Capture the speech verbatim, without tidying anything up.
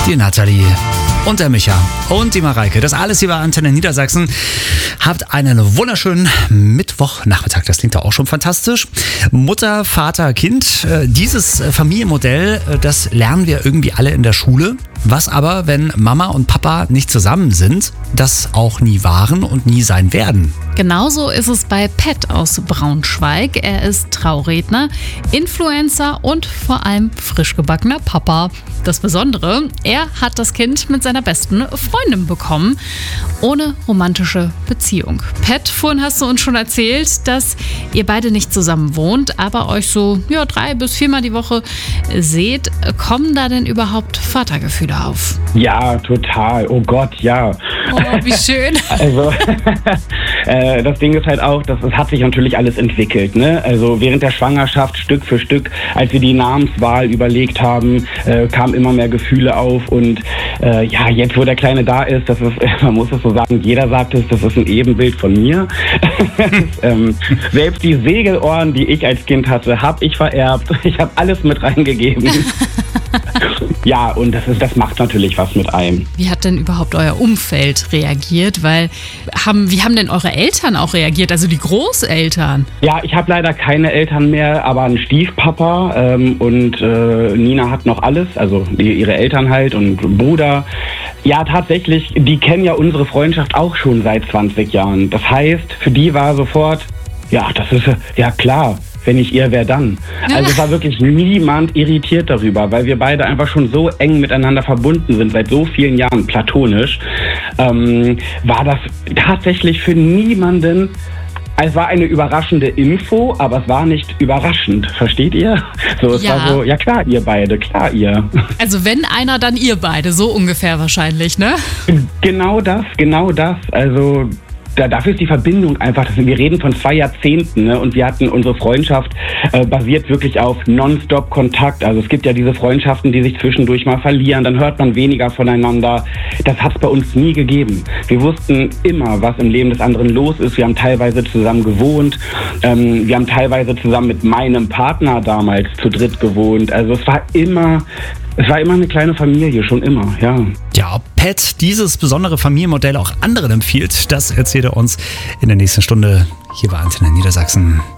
die Nathalie und der Micha und die Mareike. Das alles hier bei Antenne Niedersachsen. Habt einen wunderschönen Mittwochnachmittag. Das klingt doch auch schon fantastisch. Mutter, Vater, Kind. Dieses Familienmodell, das lernen wir irgendwie alle in der Schule. Was aber, wenn Mama und Papa nicht zusammen sind, das auch nie waren und nie sein werden. Genauso ist es bei Pat aus Braunschweig. Er ist Trauredner, Influencer und vor allem frisch gebackener Papa. Das Besondere, er hat das Kind mit seiner besten Freundin bekommen, ohne romantische Beziehung. Pat, vorhin hast du uns schon erzählt, dass ihr beide nicht zusammen wohnt, aber euch so ja, drei bis viermal die Woche seht. Kommen da denn überhaupt Vatergefühle auf? Ja, total. Oh Gott, ja. Oh, wie schön. Also, äh, das Ding ist halt auch, dass es hat sich natürlich alles entwickelt. Ne? Also während der Schwangerschaft Stück für Stück, als wir die Namenswahl überlegt haben, äh, kamen immer mehr Gefühle auf. Und äh, ja, jetzt, wo der Kleine da ist, das ist, man muss es so sagen, jeder sagt es, das ist ein Ebenbild von mir. ist, ähm, selbst die Segelohren, die ich als Kind hatte, habe ich vererbt. Ich habe alles mit reingegeben. Ja, und das, ist, das macht natürlich was mit einem. Wie hat denn überhaupt euer Umfeld reagiert? Weil, haben, wie haben denn eure Eltern auch reagiert, also die Großeltern? Ja, ich habe leider keine Eltern mehr, aber einen Stiefpapa ähm, und äh, Nina hat noch alles, also die, ihre Eltern halt und Bruder. Ja, tatsächlich, die kennen ja unsere Freundschaft auch schon seit zwanzig Jahren. Das heißt, für die war sofort, ja, das ist, ja klar. Wenn ich ihr, wer dann? Also es war wirklich niemand irritiert darüber, weil wir beide einfach schon so eng miteinander verbunden sind, seit so vielen Jahren platonisch, ähm, war das tatsächlich für niemanden, es war eine überraschende Info, aber es war nicht überraschend, versteht ihr? So, es Ja. war so, ja klar, ihr beide, klar, ihr. Also wenn einer, dann ihr beide, so ungefähr wahrscheinlich, ne? Genau das, genau das, also... Da, dafür ist die Verbindung einfach, dass wir reden von zwei Jahrzehnten, ne? Und wir hatten unsere Freundschaft äh, basiert wirklich auf Nonstop-Kontakt. Also es gibt ja diese Freundschaften, die sich zwischendurch mal verlieren, dann hört man weniger voneinander. Das hat es bei uns nie gegeben. Wir wussten immer, was im Leben des anderen los ist. Wir haben teilweise zusammen gewohnt. Ähm, wir haben teilweise zusammen mit meinem Partner damals zu dritt gewohnt. Also es war immer... Es war immer eine kleine Familie, schon immer, ja. Ja, ob Pat dieses besondere Familienmodell auch anderen empfiehlt, das erzählt er uns in der nächsten Stunde hier bei Antenne Niedersachsen.